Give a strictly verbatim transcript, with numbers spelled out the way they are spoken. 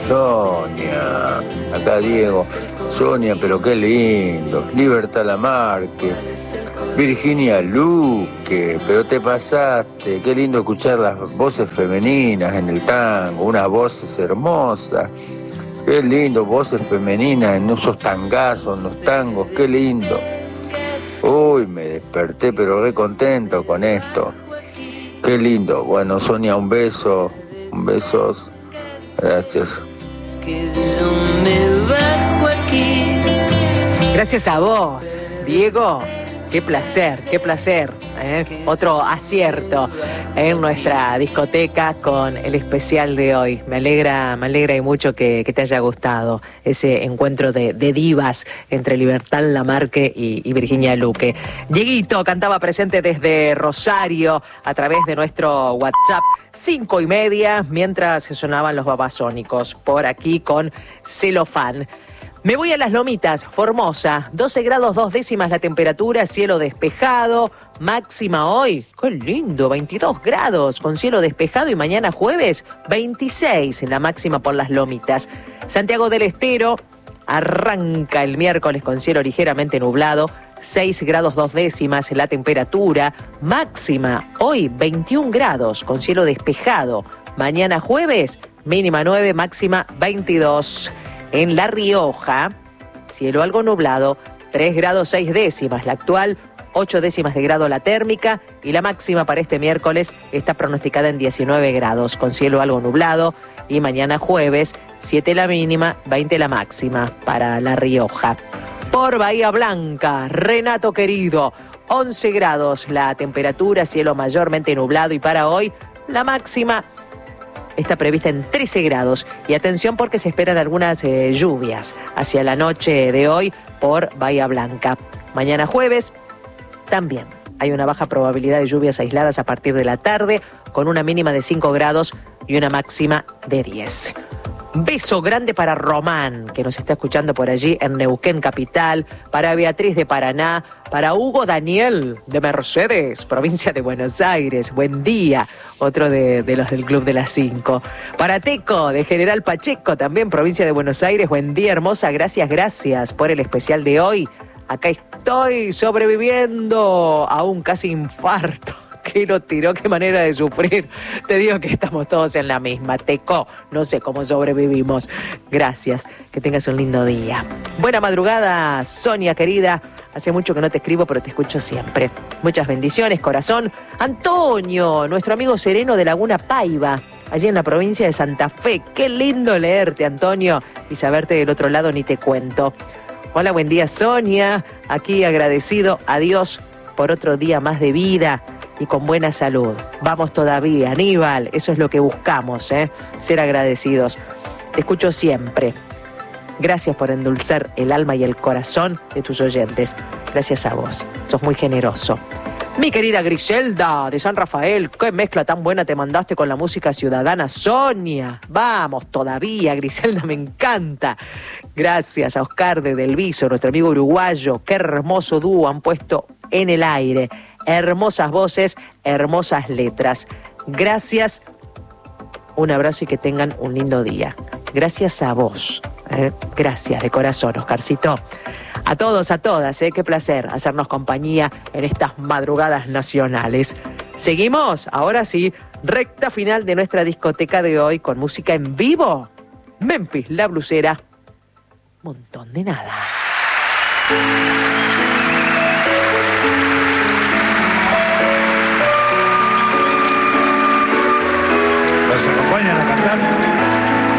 Sonia, acá Diego. Sonia, pero qué lindo. Libertad Lamarque, Virginia Luque, pero te pasaste. Qué lindo escuchar las voces femeninas en el tango, unas voces hermosas. Qué lindo, voces femeninas en esos tangazos, en los tangos, qué lindo. Uy, me desperté, pero re contento con esto. Qué lindo. Bueno, Sonia, un beso, un beso. Gracias. Gracias a vos, Diego. Qué placer, qué placer. ¿eh? Otro acierto en nuestra discoteca con el especial de hoy. Me alegra, me alegra y mucho que, que te haya gustado ese encuentro de, de divas entre Libertad Lamarque y, y Virginia Luque. Dieguito cantaba presente desde Rosario a través de nuestro WhatsApp cinco y media mientras sonaban los babasónicos por aquí con Celofán. Me voy a Las Lomitas, Formosa, doce grados dos décimas la temperatura, cielo despejado, máxima hoy, qué lindo, veintidós grados con cielo despejado y mañana jueves veintiséis en la máxima por Las Lomitas. Santiago del Estero arranca el miércoles con cielo ligeramente nublado, seis grados dos décimas la temperatura, máxima hoy veintiún grados con cielo despejado, mañana jueves mínima nueve, máxima veintidós. En La Rioja, cielo algo nublado, tres grados seis décimas la actual, ocho décimas de grado la térmica y la máxima para este miércoles está pronosticada en diecinueve grados, con cielo algo nublado y mañana jueves, siete la mínima, veinte la máxima para La Rioja. Por Bahía Blanca, Renato querido, once grados la temperatura, cielo mayormente nublado y para hoy la máxima está prevista en trece grados. Y atención porque se esperan algunas eh, lluvias hacia la noche de hoy por Bahía Blanca. Mañana jueves también hay una baja probabilidad de lluvias aisladas a partir de la tarde, con una mínima de cinco grados y una máxima de diez. Beso grande para Román, que nos está escuchando por allí en Neuquén Capital, para Beatriz de Paraná, para Hugo Daniel de Mercedes, provincia de Buenos Aires, buen día, otro de, de los del Club de las Cinco. Para Teco de General Pacheco, también provincia de Buenos Aires, buen día hermosa, gracias, gracias por el especial de hoy. Acá estoy sobreviviendo a un casi infarto. Que lo tiró, qué manera de sufrir. Te digo que estamos todos en la misma. Teco, no sé cómo sobrevivimos. Gracias, que tengas un lindo día. Buena madrugada, Sonia querida. Hace mucho que no te escribo, pero te escucho siempre. Muchas bendiciones, corazón. Antonio, nuestro amigo sereno de Laguna Paiva, allí en la provincia de Santa Fe. Qué lindo leerte, Antonio, y saberte del otro lado ni te cuento. Hola, buen día, Sonia. Aquí agradecido a Dios por otro día más de vida y con buena salud. Vamos todavía, Aníbal, eso es lo que buscamos, ¿eh? Ser agradecidos. Te escucho siempre. Gracias por endulzar el alma y el corazón de tus oyentes. Gracias a vos, sos muy generoso. Mi querida Griselda de San Rafael, qué mezcla tan buena te mandaste con la música ciudadana, Sonia. Vamos todavía, Griselda, me encanta. Gracias a Oscar de Del Viso, nuestro amigo uruguayo. Qué hermoso dúo han puesto en el aire. Hermosas voces, hermosas letras. Gracias, un abrazo y que tengan un lindo día. Gracias a vos. ¿eh? Gracias de corazón, Oscarcito. A todos, a todas, ¿eh? Qué placer hacernos compañía en estas madrugadas nacionales. Seguimos, ahora sí, recta final de nuestra discoteca de hoy con música en vivo. Memphis, la blusera. Montón de nada. ¿Nos acompañan a cantar?